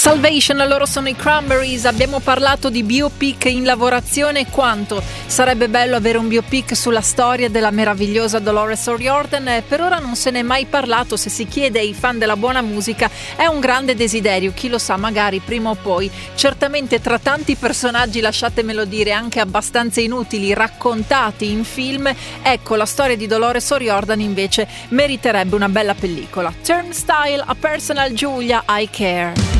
Salvation, loro sono i Cranberries. Abbiamo parlato di biopic in lavorazione. Quanto sarebbe bello avere un biopic sulla storia della meravigliosa Dolores O'Riordan. Per ora non se n'è mai parlato. Se si chiede ai fan della buona musica è un grande desiderio, chi lo sa, magari prima o poi. Certamente tra tanti personaggi, lasciatemelo dire, anche abbastanza inutili, raccontati in film, ecco, la storia di Dolores O'Riordan invece meriterebbe una bella pellicola. Turnstile, A Personal Julia, I Care.